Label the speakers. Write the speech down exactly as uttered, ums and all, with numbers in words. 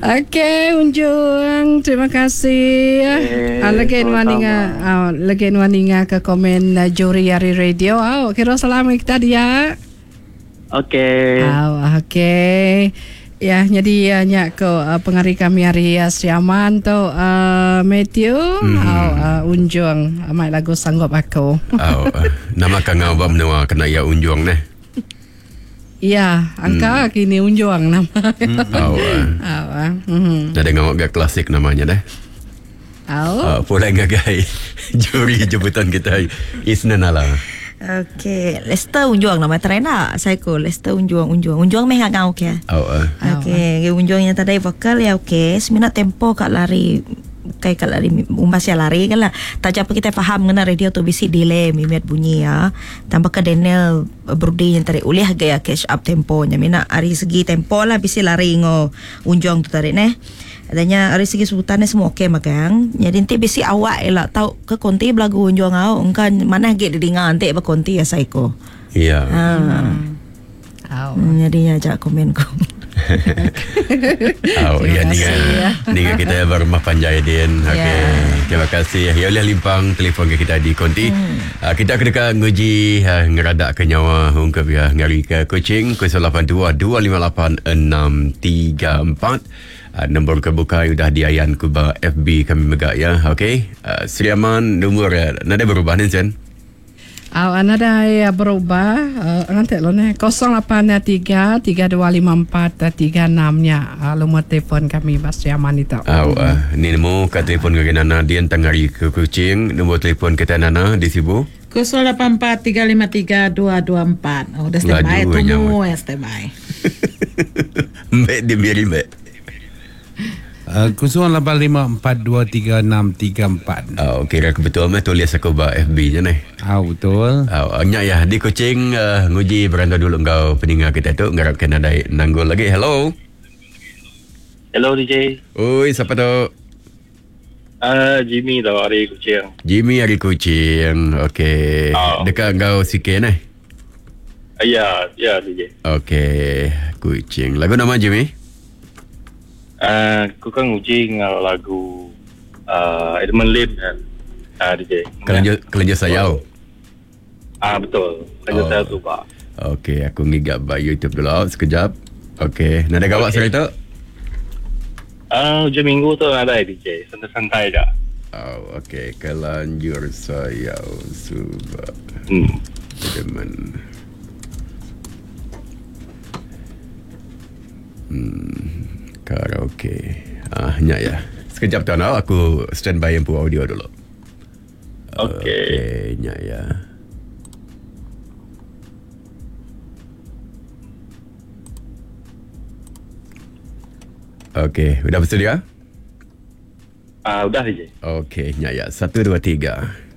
Speaker 1: Okey, Unjung, terima kasih.
Speaker 2: Eh,
Speaker 1: Ah, lagi waninga, ah, lagi waninga ke komen uh, juri Yari Radio. Ah, kira salam kita dia.
Speaker 2: Okey.
Speaker 1: Ah, okey. Ya, jadi uh, nyak ko uh, pengari kami hari uh, Siaman tu uh, Matthew, mm-hmm. uh, uh, Unjung, uh, mai lagu sanggup aku.
Speaker 3: Oh, uh, nama kang abam nawa kena ya Unjung ne.
Speaker 1: Ya, angka hmm. kini Unjung nama.
Speaker 3: Oh, uh.
Speaker 1: Ah, mhm.
Speaker 3: Ada ngawak gak klasik namanya deh.
Speaker 1: Oh.
Speaker 3: Uh, pula ngagai juri jemputan kita Isnan ala.
Speaker 4: Okey, Lester Unjuang nama trainer saya ko Lester Unjuang Unjuang Unjuang meh ngau ke.
Speaker 3: Oh. Uh.
Speaker 4: Okey, Unjuang yang tadi vokal ya okey, semina tempo kat lari kayak kat lari umbas ya lari kan lah. Tak apa kita faham ngena radio tu bisi delay mimet bunyi ya. Tambah ke Daniel Brody yang tarik ulih gaya catch up tempo nya mina hari segi tempo lah bisi lari ngo Unjuang tu tarik neh. Adanya hari segi sebutannya semua okey makang. Jadi nanti bisi awak elak tahu ke konti belagu Unjuang au engkan mana gek dengar nanti apa konti ya saiko.
Speaker 3: Iya.
Speaker 4: Ha.
Speaker 1: Oh.
Speaker 4: Jadi ajak komen ko.
Speaker 3: Oh, ya ni ni kita bermah panjai din. Okey.
Speaker 1: Yeah.
Speaker 3: Terima kasih. Ya oleh limpang telefon ke kita di konti. Hmm. Uh, kita kedekat nguji uh, ngeradak ke nyawa ungkap ya ngari ke Kuching kosong lapan dua dua lima lapan enam tiga empat. Uh, nombor kebuka sudah diayan kuba F B kami megak ya. Okey. Uh, Sriaman nomor uh, nada berubah ni Zen.
Speaker 1: Ah, uh, nada ya berubah. Uh, nanti lo ne kosong lapan tiga tiga dua lima empat tiga enam nya. Uh, nomor telefon kami Mas Yaman itu.
Speaker 3: Oh, uh, ni nemu kat telefon ke Nana Dian tangari ke Kuching. Nombor telefon kita Nana di Sibu.
Speaker 5: kosong lapan empat tiga lima tiga dua dua empat. Oh, dah standby tu mu ya standby.
Speaker 3: Mbak dia biari mbak.
Speaker 6: Uh, kosong lapan lima empat dua tiga enam tiga empat.
Speaker 3: Oh, kira betul mah tulis aku ba F B je ni.
Speaker 6: Ah, betul.
Speaker 3: Oh, nyak ya di Kuching uh, nguji beranda dulu engkau pendengar kita tu ngarap kena ada nanggul lagi. Hello.
Speaker 2: Hello D J.
Speaker 3: Oi, siapa tu?
Speaker 2: Ah, uh, Jimmy tau hari Kuching.
Speaker 3: Jimmy hari Kuching. Okey.
Speaker 2: Oh.
Speaker 3: Dekat engkau sikit ni.
Speaker 2: Uh, ya, ya D J.
Speaker 3: Okey, Kuching. Lagu nama Jimmy?
Speaker 2: Ah, uh, aku kan uji dengan lagu uh, Edmund Lim kan. Ah, D J.
Speaker 3: Kelenja kelenja sayau.
Speaker 2: Ah, betul. Kelenja
Speaker 3: Oh.
Speaker 2: sayau tu Pak.
Speaker 3: Okey, aku ngigap ba YouTube dulu sekejap. Okey, nada gawak okay. Cerita?
Speaker 2: Ah, uh, hujung minggu tu ada D J. Santai-santai dah.
Speaker 3: Oh, okey. Kelanjur sayau suba.
Speaker 2: Hmm.
Speaker 3: Teman. Hmm. Karaoke. Ah, nyak ya. Sekejap tuan aku standby yang pu audio dulu.
Speaker 2: Okey.
Speaker 3: Okey, nyak ya. Okey, sudah bersedia?
Speaker 2: Ah, uh, udah D J.
Speaker 3: Okey, nyak ya. Satu, dua, tiga.